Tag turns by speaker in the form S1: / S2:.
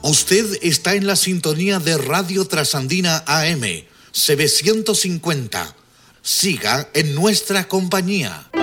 S1: Usted está en la sintonía de Radio Trasandina AM, CB150. Siga en nuestra compañía.